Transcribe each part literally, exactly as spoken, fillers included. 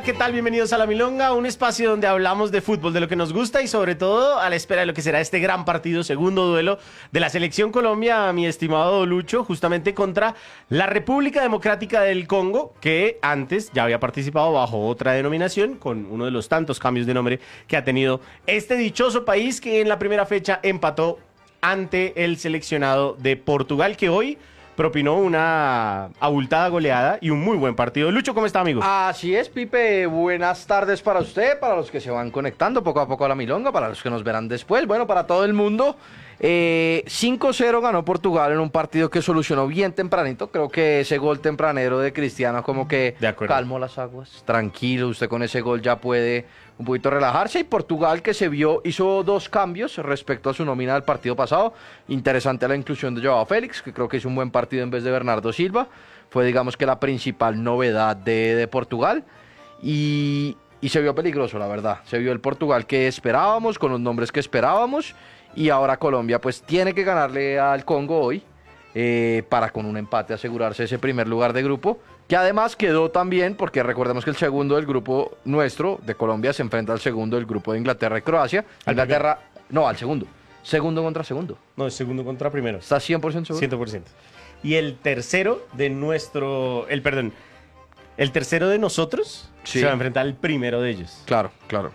¿qué tal? Bienvenidos a La Milonga, un espacio donde hablamos de fútbol, de lo que nos gusta y sobre todo a la espera de lo que será este gran partido, segundo duelo de la Selección Colombia, mi estimado Lucho, justamente contra la República Democrática del Congo, que antes ya había participado bajo otra denominación, con uno de los tantos cambios de nombre que ha tenido este dichoso país que en la primera fecha empató ante el seleccionado de Portugal, que hoy propinó una abultada goleada y un muy buen partido. Lucho, ¿cómo está, amigo? Así es, Pipe. Buenas tardes para usted, para los que se van conectando poco a poco a La Milonga, para los que nos verán después, bueno, para todo el mundo. Eh, cinco cero ganó Portugal en un partido que solucionó bien tempranito. Creo que ese gol tempranero de Cristiano como que calmó las aguas. Tranquilo, usted con ese gol ya puede un poquito relajarse. Y Portugal, que se vio, hizo dos cambios respecto a su nómina del partido pasado. Interesante la inclusión de Joao Félix, que creo que hizo un buen partido en vez de Bernardo Silva. Fue, digamos, que la principal novedad de, de Portugal. Y, y se vio peligroso, la verdad. Se vio el Portugal que esperábamos, con los nombres que esperábamos. Y ahora Colombia pues tiene que ganarle al Congo hoy eh, para con un empate asegurarse ese primer lugar de grupo, que además quedó también, porque recordemos que el segundo del grupo nuestro de Colombia se enfrenta al segundo del grupo de Inglaterra y Croacia. Inglaterra, no, al segundo. Segundo contra segundo. No, es segundo contra primero. ¿Estás cien por ciento seguro? cien por ciento. Y el tercero de nuestro, el perdón, el tercero de nosotros sí se va a enfrentar al primero de ellos. Claro, claro.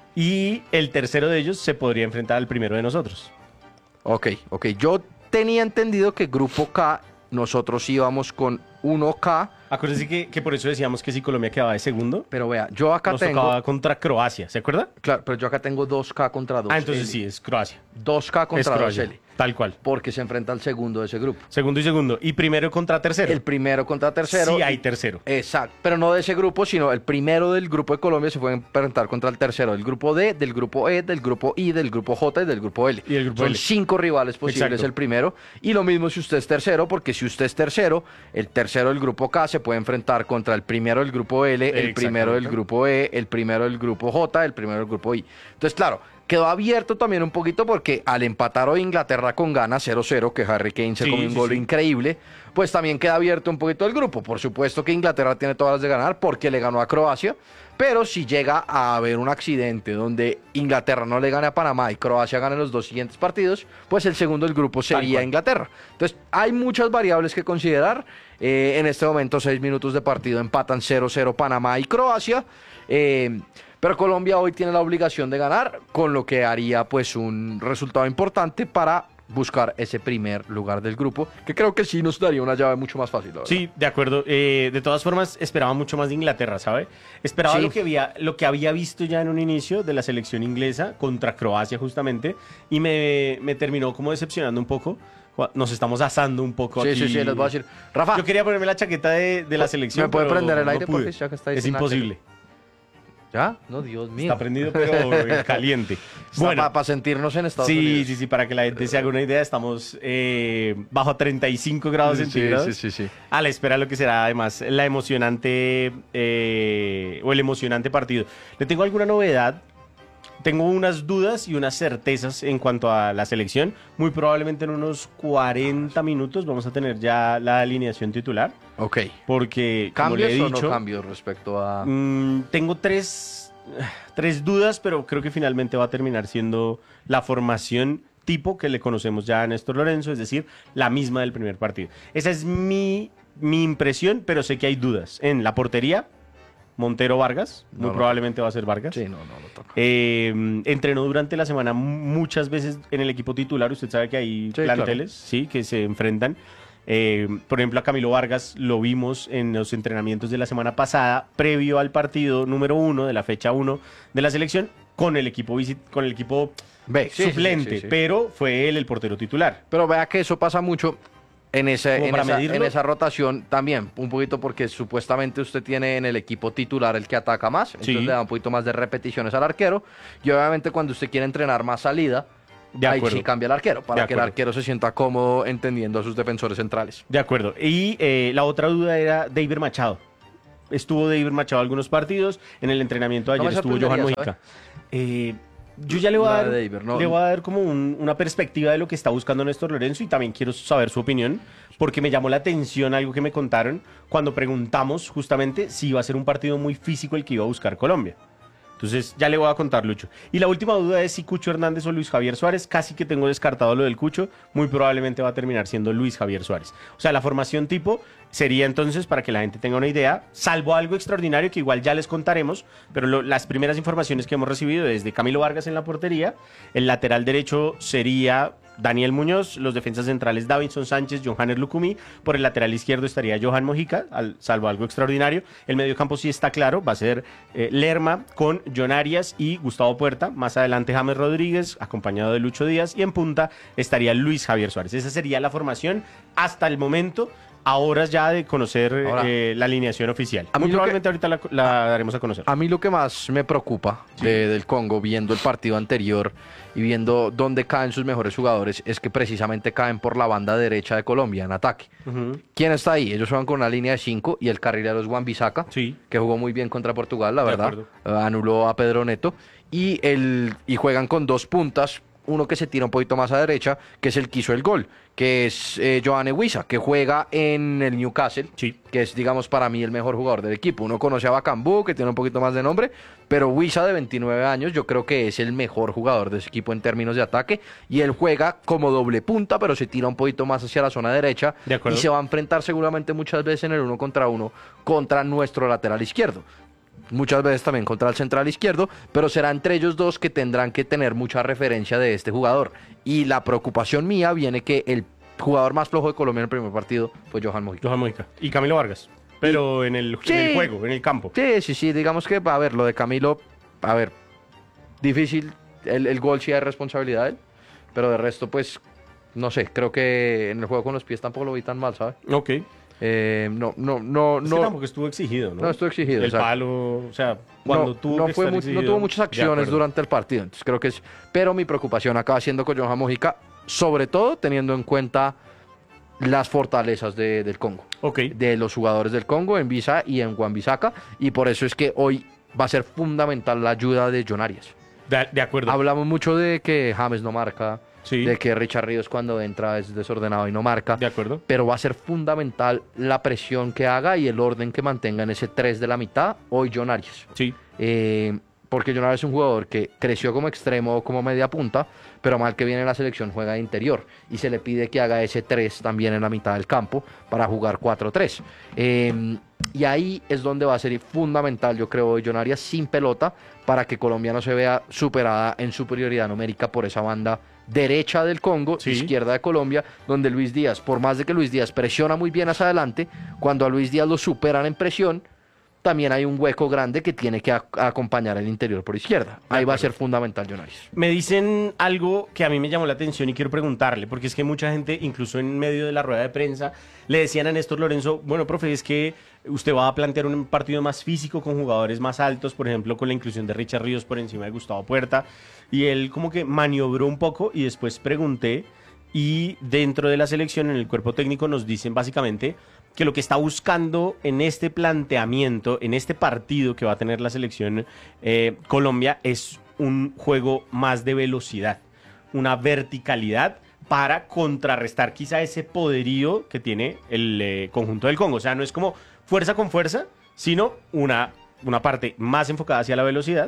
Y el tercero de ellos se podría enfrentar al primero de nosotros. Ok, ok. Yo tenía entendido que Grupo K, nosotros íbamos con uno K. Acuérdense que, que por eso decíamos que si Colombia quedaba de segundo. Pero vea, yo acá nos tengo... tocaba contra Croacia, ¿se acuerda? Claro, pero yo acá tengo dos K contra dos L. Ah, entonces sí, es Croacia. dos K contra dos L. Tal cual. Porque se enfrenta al segundo de ese grupo. Segundo y segundo. Y primero contra tercero. El primero contra tercero. Sí hay tercero. Exacto. Pero no de ese grupo, sino el primero del grupo de Colombia se puede enfrentar contra el tercero del grupo D, del grupo E, del grupo I, del grupo J y del grupo L. Y el grupo Son L. cinco rivales posibles. Exacto. El primero. Y lo mismo si usted es tercero, porque si usted es tercero, el tercero del grupo K se puede enfrentar contra el primero del grupo L, el primero del grupo E, el primero del grupo J, el primero del grupo I. Entonces, claro, quedó abierto también un poquito porque al empatar hoy Inglaterra con Ghana cero cero, que Harry Kane se sí, comió un sí, gol sí. increíble, pues también queda abierto un poquito el grupo. Por supuesto que Inglaterra tiene todas las de ganar porque le ganó a Croacia, pero si llega a haber un accidente donde Inglaterra no le gane a Panamá y Croacia gane los dos siguientes partidos, pues el segundo del grupo sería Inglaterra. Entonces hay muchas variables que considerar. Eh, en este momento seis minutos de partido empatan cero cero Panamá y Croacia. Eh, Pero Colombia hoy tiene la obligación de ganar, con lo que haría pues un resultado importante para buscar ese primer lugar del grupo, que creo que sí nos daría una llave mucho más fácil. Sí, de acuerdo. Eh, de todas formas, esperaba mucho más de Inglaterra, ¿sabe? Esperaba sí. lo, que había, lo que había visto ya en un inicio de la selección inglesa contra Croacia justamente, y me, me terminó como decepcionando un poco. Nos estamos asando un poco sí, aquí. Sí, sí, sí, les voy a decir. Rafa. Yo quería ponerme la chaqueta de, de la selección, ¿me puede pero prender el no aire? pude. Porque ya que está es imposible. ¿Ya? No, Dios mío. Está prendido, pero caliente. Bueno, para pa sentirnos en Estados sí, Unidos. Sí, sí, sí, para que la gente se haga una idea, estamos eh, bajo treinta y cinco grados sí, centígrados. Sí, sí, sí. A la espera de lo que será, además, la emocionante eh, o el emocionante partido. Le tengo alguna novedad. Tengo unas dudas y unas certezas en cuanto a la selección. Muy probablemente en unos cuarenta minutos vamos a tener ya la alineación titular. Ok. Porque, ¿cambios como le he dicho, o no cambios respecto a...? Mmm, tengo tres, tres dudas, pero creo que finalmente va a terminar siendo la formación tipo que le conocemos ya a Néstor Lorenzo, es decir, la misma del primer partido. Esa es mi, mi impresión, pero sé que hay dudas. En la portería, Montero Vargas, muy no, probablemente no. va a ser Vargas. Sí, no, no lo toca. Eh, entrenó durante la semana muchas veces en el equipo titular. Usted sabe que hay sí, planteles claro. sí, que se enfrentan. Eh, por ejemplo, a Camilo Vargas lo vimos en los entrenamientos de la semana pasada, previo al partido número uno de la fecha uno de la selección, con el equipo, con el equipo Ve, suplente, sí, sí, sí, sí. pero fue él el portero titular. Pero vea que eso pasa mucho. En, ese, en, esa, en esa rotación también, un poquito porque supuestamente usted tiene en el equipo titular el que ataca más, entonces sí. le da un poquito más de repeticiones al arquero, y obviamente cuando usted quiere entrenar más salida, de ahí sí cambia el arquero, para que el arquero se sienta cómodo entendiendo a sus defensores centrales. De acuerdo, y eh, la otra duda era David Machado. Estuvo David Machado algunos partidos, en el entrenamiento de ayer no estuvo Johan Mojica. Eh, Yo ya le voy a la dar, de Eibar, ¿no? le voy a dar como un- una perspectiva de lo que está buscando Néstor Lorenzo y también quiero saber su opinión porque me llamó la atención algo que me contaron cuando preguntamos justamente si iba a ser un partido muy físico el que iba a buscar Colombia. Entonces ya le voy a contar, Lucho. Y la última duda es si Cucho Hernández o Luis Javier Suárez. Casi que tengo descartado lo del Cucho. Muy probablemente va a terminar siendo Luis Javier Suárez. O sea, la formación tipo sería entonces, para que la gente tenga una idea, salvo algo extraordinario que igual ya les contaremos, pero lo- las primeras informaciones que hemos recibido es de Camilo Vargas en la portería. El lateral derecho sería Daniel Muñoz, los defensas centrales Davinson Sánchez, Johanner Lucumí, por el lateral izquierdo estaría Johan Mojica, al, salvo algo extraordinario. El mediocampo sí está claro, va a ser eh, Lerma con John Arias y Gustavo Puerta, más adelante James Rodríguez, acompañado de Lucho Díaz, y en punta estaría Luis Javier Suárez. Esa sería la formación hasta el momento, a horas ya de conocer Ahora, eh, la alineación oficial. a mí Muy lo probablemente ahorita la, la daremos a conocer. A mí lo que más me preocupa Sí. de- del Congo, viendo el partido anterior y viendo dónde caen sus mejores jugadores, es que precisamente caen por la banda derecha de Colombia en ataque. Ujú. ¿Quién está ahí? Ellos juegan con una línea de cinco y el carrilero es Wan-Bissaka, Sí. que jugó muy bien contra Portugal, la De verdad. acuerdo. Eh, Anuló a Pedro Neto. Y, el, y juegan con dos puntas, uno que se tira un poquito más a derecha, que es el que hizo el gol, que es eh, Johan Eguisa, que juega en el Newcastle, Sí. que es, digamos, para mí el mejor jugador del equipo. Uno conoce a Bacambú, que tiene un poquito más de nombre, pero Huiza, de veintinueve años, yo creo que es el mejor jugador de ese equipo en términos de ataque, y él juega como doble punta, pero se tira un poquito más hacia la zona derecha, De acuerdo. y se va a enfrentar seguramente muchas veces en el uno contra uno contra nuestro lateral izquierdo. Muchas veces también contra el central izquierdo, pero será entre ellos dos que tendrán que tener mucha referencia de este jugador. Y la preocupación mía viene que el jugador más flojo de Colombia en el primer partido fue Johan Mojica. Johan Mojica. Y Camilo Vargas. Pero en, el, Sí. en el juego, en el campo. Sí, sí, sí, digamos que, a ver, lo de Camilo, a ver, difícil, el, el gol sí hay responsabilidad de él, pero de resto, pues, no sé, creo que en el juego con los pies tampoco lo vi tan mal, ¿sabes? Ok. Eh, no, no, no, Es que no. tampoco estuvo exigido, ¿no? No estuvo exigido, El exacto. palo, o sea, cuando no, tuvo no que fue estar mu- exigido, no tuvo muchas de acciones acuerdo. durante el partido, entonces creo que es, pero mi preocupación acaba siendo con Johan Mojica, sobre todo teniendo en cuenta las fortalezas de- del Congo, Ok. de los jugadores del Congo en Visa y en Wan-Bissaka, y por eso es que hoy va a ser fundamental la ayuda de John Arias. De, de acuerdo. Hablamos mucho de que James no marca, Sí. de que Richard Ríos cuando entra es desordenado y no marca, De acuerdo. pero va a ser fundamental la presión que haga y el orden que mantenga en ese tres de la mitad hoy John Arias. Sí. Eh, porque John Arias es un jugador que creció como extremo o como media punta, pero mal que viene en la selección juega de interior y se le pide que haga ese tres también en la mitad del campo para jugar cuatro tres. Eh, y ahí es donde va a ser fundamental, yo creo, John Arias sin pelota para que Colombia no se vea superada en superioridad numérica por esa banda derecha del Congo, Sí. izquierda de Colombia, donde Luis Díaz, por más de que Luis Díaz presiona muy bien hacia adelante, cuando a Luis Díaz lo superan en presión, también hay un hueco grande que tiene que ac- acompañar el interior por izquierda. Ahí va a ser fundamental, John Arias. Me dicen algo que a mí me llamó la atención y quiero preguntarle, porque es que mucha gente, incluso en medio de la rueda de prensa, le decían a Néstor Lorenzo, bueno, profe, es que usted va a plantear un partido más físico con jugadores más altos, por ejemplo, con la inclusión de Richard Ríos por encima de Gustavo Puerta, y él como que maniobró un poco y después pregunté, y dentro de la selección, en el cuerpo técnico, nos dicen básicamente que lo que está buscando en este planteamiento, en este partido que va a tener la selección eh, Colombia, es un juego más de velocidad, una verticalidad para contrarrestar quizá ese poderío que tiene el eh, conjunto del Congo. O sea, no es como fuerza con fuerza, sino una, una parte más enfocada hacia la velocidad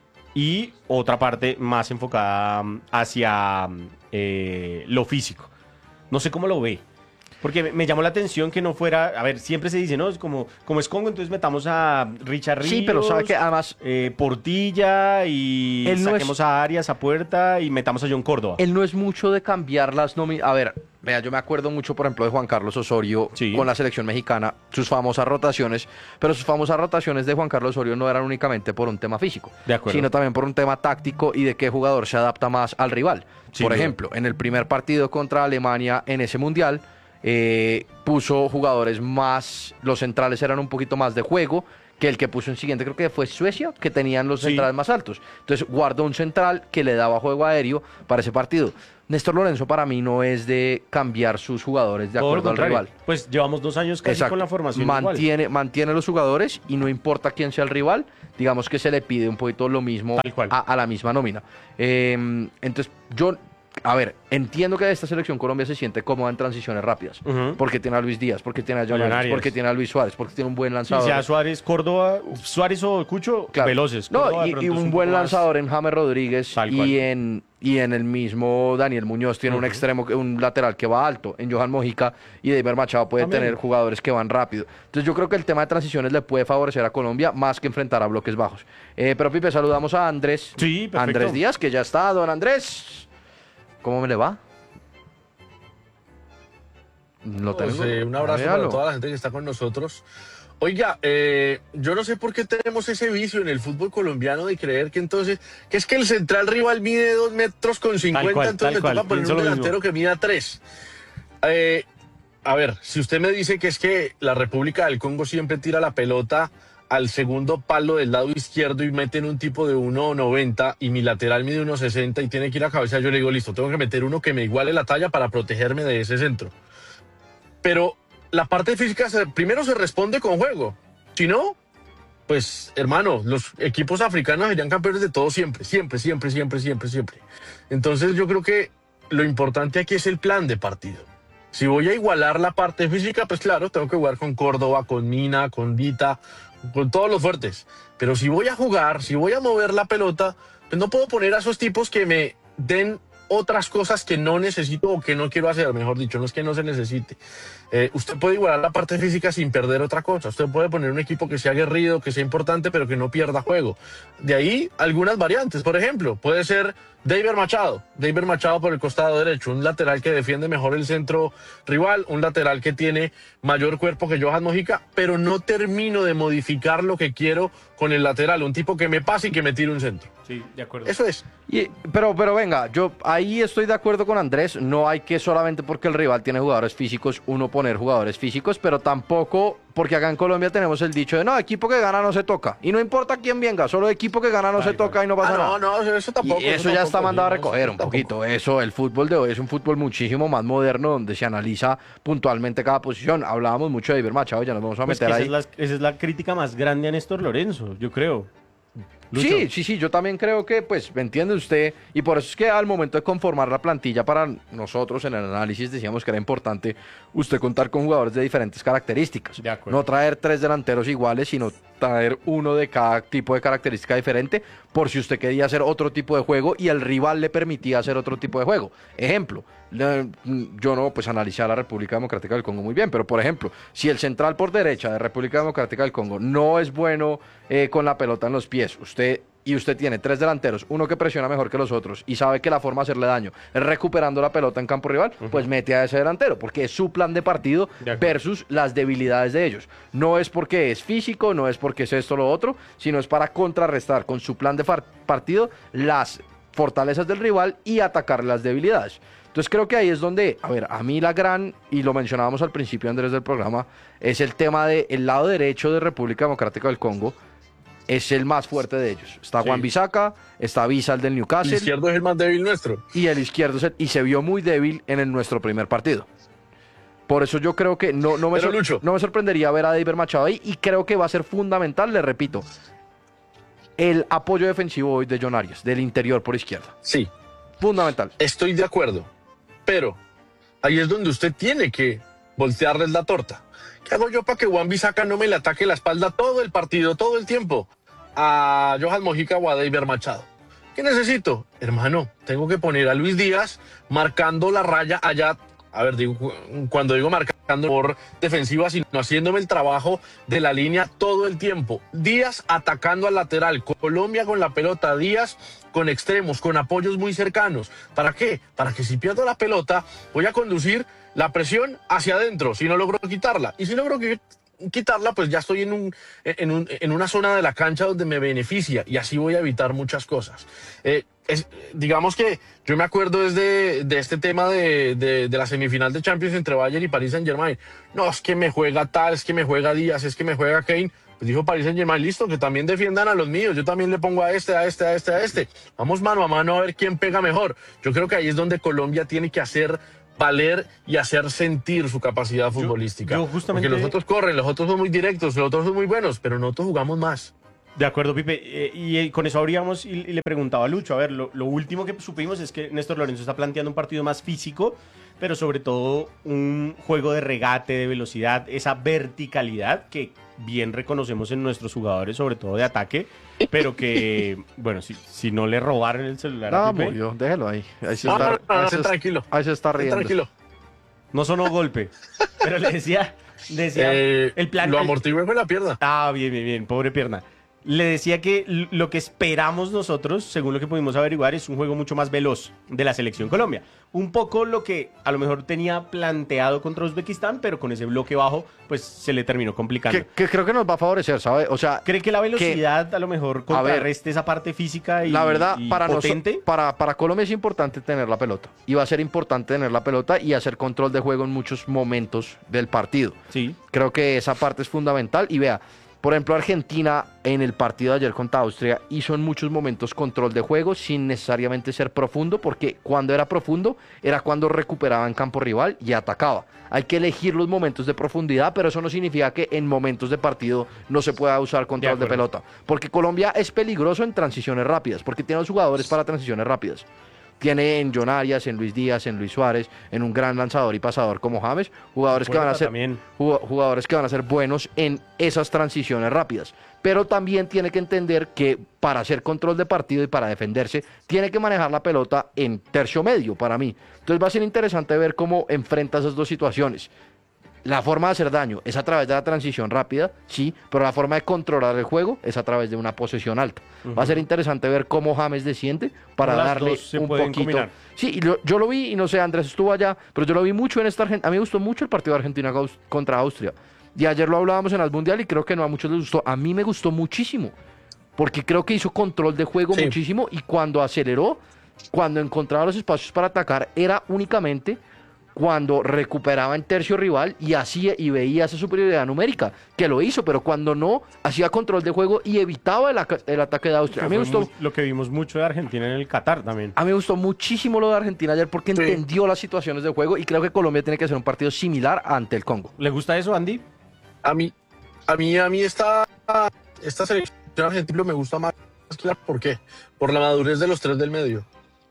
y otra parte más enfocada mm, hacia mm, eh, lo físico. No sé cómo lo ve. Porque me, me llamó la atención que no fuera, a ver, siempre se dice, ¿no? Es como, como es Congo, entonces metamos a Richard Ríos, Sí, pero sabe que además eh, Portilla y Él no saquemos es- a Arias a Puerta y metamos a John Córdoba. él no es mucho de cambiar las nóminas. A ver, vea, yo me acuerdo mucho, por ejemplo, de Juan Carlos Osorio Sí. con la selección mexicana, sus famosas rotaciones, pero sus famosas rotaciones de Juan Carlos Osorio no eran únicamente por un tema físico, De acuerdo. sino también por un tema táctico y de qué jugador se adapta más al rival. Sin por duda. ejemplo, en el primer partido contra Alemania en ese mundial, eh, puso jugadores más, los centrales eran un poquito más de juego que el que puso en siguiente, creo que fue Suecia, que tenían los Sí. centrales más altos. Entonces guardó un central que le daba juego aéreo para ese partido. Néstor Lorenzo para mí no es de cambiar sus jugadores de Todo lo acuerdo al contrario. rival. Pues llevamos dos años casi Exacto. con la formación igual. mantiene, mantiene los jugadores y no importa quién sea el rival, digamos que se le pide un poquito lo mismo Tal cual. a, a la misma nómina. Eh, entonces, yo, a ver, entiendo que esta selección Colombia se siente cómoda en transiciones rápidas, Ujú. porque tiene a Luis Díaz, porque tiene a John John Arias, Arias. porque tiene a Luis Suárez, porque tiene un buen Sí, lanzador. sea Suárez, Córdoba, Suárez o Cucho, Claro. veloces. No, Córdoba de y, pronto y es un poco buen más- lanzador en James Rodríguez Tal cual. y en, y en el mismo Daniel Muñoz tiene un Ujú. extremo, que- un lateral que va alto. En Johan Mojica y David Machado puede También. tener jugadores que van rápido. Entonces yo creo que el tema de transiciones le puede favorecer a Colombia más que enfrentar a bloques bajos. Eh, pero Pipe, saludamos a Andrés. Sí, perfecto. Andrés Díaz, que ya está. Don Andrés, ¿cómo me le va? Lo Pues, tengo. eh, un abrazo Véalo. para toda la gente que está con nosotros. Oiga, eh, yo no sé por qué tenemos ese vicio en el fútbol colombiano de creer que entonces, que es que el central rival mide dos metros con cincuenta, cual, entonces tal me toca cual, poner pienso un lo delantero mismo. que mida tres. Eh, a ver, si usted me dice que es que la República del Congo siempre tira la pelota al segundo palo del lado izquierdo y meten un tipo de uno noventa y mi lateral mide uno sesenta y tiene que ir a cabeza, yo le digo, listo, tengo que meter uno que me iguale la talla para protegerme de ese centro. Pero la parte física se- primero se responde con juego. Si no, pues hermano, los equipos africanos serían campeones de todo siempre, siempre, siempre, siempre, siempre, siempre. Entonces yo creo que lo importante aquí es el plan de partido. Si voy a igualar la parte física, pues claro, tengo que jugar con Córdoba, con Mina, con Vita, con todos los fuertes. Pero si voy a jugar, si voy a mover la pelota, pues no puedo poner a esos tipos que me den otras cosas que no necesito o que no quiero hacer, mejor dicho, no es que no se necesite. Eh, usted puede igualar la parte física sin perder otra cosa. Usted puede poner un equipo que sea aguerrido, que sea importante, pero que no pierda juego. De ahí algunas variantes. Por ejemplo, puede ser David Machado. David Machado por el costado derecho, un lateral que defiende mejor el centro rival, un lateral que tiene mayor cuerpo que Johan Mojica, pero no termino de modificar lo que quiero con el lateral, un tipo que me pase y que me tire un centro. Sí, de acuerdo. Eso es. Y- pero, pero venga, yo ahí estoy de acuerdo con Andrés. No hay que solamente porque el rival tiene jugadores físicos, uno poner jugadores físicos, pero tampoco porque acá en Colombia tenemos el dicho de no, equipo que gana no se toca. Y no importa quién venga, solo equipo que gana no Tal se cual. toca y no pasa Ah, nada. no, no, eso tampoco. Y eso ya tampoco, está mandado a sí, no, recoger eso un tampoco. poquito. Eso, el fútbol de hoy es un fútbol muchísimo más moderno donde se analiza puntualmente cada posición. Hablábamos mucho de Iber Machado, ya nos vamos a Pues que meter esa, ahí. es la, esa es la crítica más grande a Néstor Lorenzo, yo creo. Lucho. Sí, sí, sí, yo también creo que, pues, me entiende usted, y por eso es que al momento de conformar la plantilla para nosotros en el análisis decíamos que era importante usted contar con jugadores de diferentes características. De acuerdo. No traer tres delanteros iguales, sino traer uno de cada tipo de característica diferente, por si usted quería hacer otro tipo de juego y el rival le permitía hacer otro tipo de juego. Ejemplo, le- yo no, pues analicé a la República Democrática del Congo muy bien, pero por ejemplo, si el central por derecha de República Democrática del Congo no es bueno eh, con la pelota en los pies, usted y usted tiene tres delanteros, uno que presiona mejor que los otros y sabe que la forma de hacerle daño es recuperando la pelota en campo rival, pues mete a ese delantero, porque es su plan de partido De acuerdo. versus las debilidades de ellos. No es porque es físico, no es porque es esto o lo otro, sino es para contrarrestar con su plan de far- partido las fortalezas del rival y atacar las debilidades. Entonces creo que ahí es donde, a ver, a mí la gran, y lo mencionábamos al principio, Andrés, del programa, es el tema del lado derecho de República Democrática del Congo, es el más fuerte de ellos. Está Sí. Juan Bisaca, está Visa, el del El Newcastle, izquierdo es el más débil nuestro. y el izquierdo se, y se vio muy débil en el, nuestro primer partido. Por eso yo creo que no, no, me, Pero, sor- Lucho. no me sorprendería ver a David Machado ahí, y creo que va a ser fundamental, le repito, el apoyo defensivo hoy de John Arias, del interior por izquierda. Sí, Fundamental. estoy de acuerdo. Pero ahí es donde usted tiene que voltearles la torta. ¿Qué hago yo para que Juan Bisaca no me le ataque la espalda todo el partido, todo el tiempo? A Johan Mojica o a David Machado. ¿Qué necesito? Hermano, tengo que poner a Luis Díaz marcando la raya allá. A ver, digo, cuando digo marcando por defensiva, sino haciéndome el trabajo de la línea todo el tiempo. Díaz atacando al lateral, Colombia con la pelota, Díaz con extremos, con apoyos muy cercanos. ¿Para qué? Para que si pierdo la pelota, voy a conducir la presión hacia adentro, si no logro quitarla. Y si logro qui- quitarla, pues ya estoy en, un, en, un, en una zona de la cancha donde me beneficia y así voy a evitar muchas cosas. Eh, es, digamos que yo me acuerdo desde de este tema de, de, de la semifinal de Champions entre Bayern y Paris Saint-Germain. No, es que me juega tal, es que me juega Díaz, es que me juega Kane. Pues dijo Paris Saint-Germain, listo, que también defiendan a los míos. Yo también le pongo a este, a este, a este, a este. Vamos mano a mano a ver quién pega mejor. Yo creo que ahí es donde Colombia tiene que hacer valer y hacer sentir su capacidad futbolística. Yo, yo justamente... Porque los otros corren, los otros son muy directos, los otros son muy buenos, pero nosotros jugamos más. De acuerdo, Pipe. Eh, y eh, con eso abríamos y, y le preguntaba a Lucho. A ver, lo, lo último que supimos es que Néstor Lorenzo está planteando un partido más físico, pero sobre todo un juego de regate, de velocidad, esa verticalidad que bien reconocemos en nuestros jugadores, sobre todo de ataque, pero que, bueno, si, si no le robaron el celular No, a Pipe, murió, déjelo ahí. Ahí se No, está, no, no, ahí no, se- tranquilo. ahí se está riendo. Tranquilo. no sonó golpe. Pero le decía, decía Eh, el plan... lo el- amortigué con la pierna. Ah, bien, bien, bien, pobre pierna. Le decía que l- lo que esperamos nosotros, según lo que pudimos averiguar, es un juego mucho más veloz de la selección Colombia. Un poco lo que a lo mejor tenía planteado contra Uzbekistán, pero con ese bloque bajo, pues se le terminó complicando. Que, que creo que nos va a favorecer, ¿sabe? O sea, ¿Cree que la velocidad a lo mejor A ver, contrarreste esa parte física y, la verdad, y para, noso- potente? para, para Colombia es importante tener la pelota. Y va a ser importante tener la pelota y hacer control de juego en muchos momentos del partido. Sí. Creo que esa parte es fundamental. Y vea, por ejemplo, Argentina en el partido de ayer contra Austria hizo en muchos momentos control de juego sin necesariamente ser profundo, porque cuando era profundo era cuando recuperaba en campo rival y atacaba. Hay que elegir los momentos de profundidad, pero eso no significa que en momentos de partido no se pueda usar control de, acuerdo. pelota. Porque Colombia es peligroso en transiciones rápidas, porque tiene los jugadores para transiciones rápidas. Tiene en John Arias, en Luis Díaz, en Luis Suárez, en un gran lanzador y pasador como James, jugadores que van a Puerta ser también. jug- jugadores que van a ser buenos en esas transiciones rápidas. Pero también tiene que entender que para hacer control de partido y para defenderse, tiene que manejar la pelota en tercio medio para mí. Entonces va a ser interesante ver cómo enfrenta esas dos situaciones. La forma de hacer daño es a través de la transición rápida, sí, pero la forma de controlar el juego es a través de una posesión alta. Va a ser interesante ver cómo James desciende para Las darle dos se un pueden poquito. combinar. Sí, y lo- yo lo vi y no sé, Andrés estuvo allá, pero yo lo vi mucho en esta Argentina. A mí me gustó mucho el partido de Argentina gaus- contra Austria. Y ayer lo hablábamos en el Mundial y creo que no a muchos les gustó. A mí me gustó muchísimo, porque creo que hizo control de juego Sí. muchísimo y cuando aceleró, cuando encontraba los espacios para atacar, era únicamente cuando recuperaba en tercio rival y hacía y veía esa superioridad numérica, que lo hizo, pero cuando no, hacía control de juego y evitaba el, aca- el ataque de Austria. A mí me Fue gustó, mu- lo que vimos mucho de Argentina en el Qatar también. a mí me gustó muchísimo lo de Argentina ayer porque Sí. entendió las situaciones de juego y creo que Colombia tiene que hacer un partido similar ante el Congo. ¿Le gusta eso, Andy? A mí, a mí, a mí esta, esta selección argentina me gusta más. ¿Por qué? Por la madurez de los tres del medio.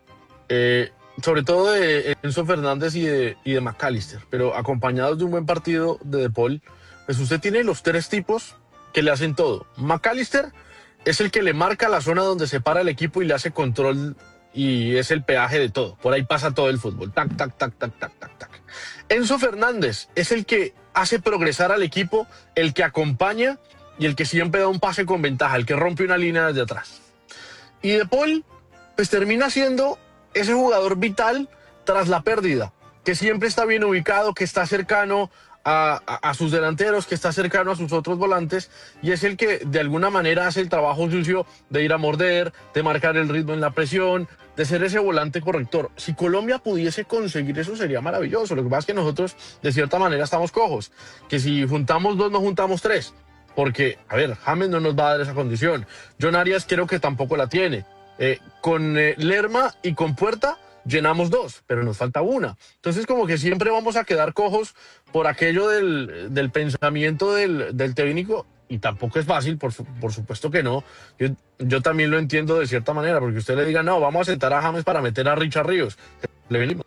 Eh, sobre todo de Enzo Fernández y de, y de McAllister, pero acompañados de un buen partido de De Paul, pues usted tiene los tres tipos que le hacen todo. McAllister es el que le marca la zona donde se para el equipo y le hace control y es el peaje de todo. Por ahí pasa todo el fútbol. Tac, tac, tac, tac, tac, tac, tac. Enzo Fernández es el que hace progresar al equipo, el que acompaña y el que siempre da un pase con ventaja, el que rompe una línea desde atrás. Y De Paul, pues termina siendo ese jugador vital tras la pérdida, que siempre está bien ubicado, que está cercano a, a- a sus delanteros, que está cercano a sus otros volantes, y es el que de alguna manera hace el trabajo sucio de ir a morder, de marcar el ritmo en la presión, de ser ese volante corrector. Si Colombia pudiese conseguir eso sería maravilloso. Lo que pasa es que nosotros de cierta manera estamos cojos, que si juntamos dos no juntamos tres, porque, a ver, James no nos va a dar esa condición. John Arias creo que tampoco la tiene. Eh, con eh, Lerma y con Puerta llenamos dos, pero nos falta una. Entonces como que siempre vamos a quedar cojos por aquello del, del pensamiento del, del técnico y tampoco es fácil, por, su- por supuesto que no. Yo, yo también lo entiendo de cierta manera, porque usted le diga, no, vamos a sentar a James para meter a Richard Ríos. Le venimos.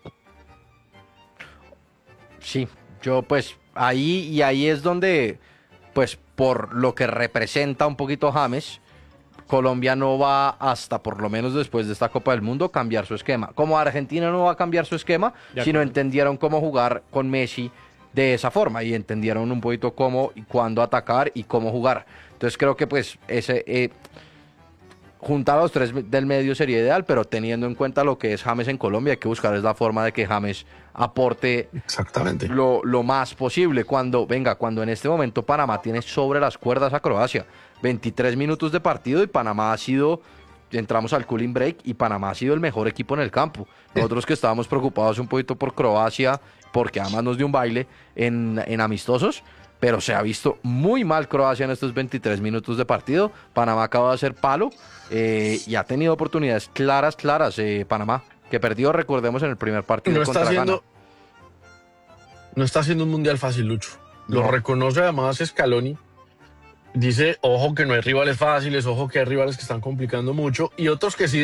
Sí, yo pues ahí y ahí es donde, pues por lo que representa un poquito James, Colombia no va hasta por lo menos después de esta Copa del Mundo cambiar su esquema. Como Argentina no va a cambiar su esquema, De sino acuerdo. entendieron cómo jugar con Messi de esa forma y entendieron un poquito cómo y cuándo atacar y cómo jugar. Entonces creo que pues ese eh, juntar a los tres del medio sería ideal, pero teniendo en cuenta lo que es James en Colombia, hay que buscar es la forma de que James aporte Exactamente. lo, lo más posible. Cuando, venga, cuando en este momento Panamá tiene sobre las cuerdas a Croacia, veintitrés minutos de partido y Panamá ha sido, entramos al cooling break y Panamá ha sido el mejor equipo en el campo. Nosotros que estábamos preocupados un poquito por Croacia, porque además nos dio un baile en, en amistosos, pero se ha visto muy mal Croacia en estos veintitrés minutos de partido. Panamá acaba de hacer palo eh, y ha tenido oportunidades claras, claras. Eh, Panamá, que perdió, recordemos, en el primer partido No está contra haciendo, Ghana. no está haciendo un mundial fácil, Lucho. Lo No. reconoce además Scaloni. Dice, ojo que no hay rivales fáciles, ojo que hay rivales que están complicando mucho y otros que sí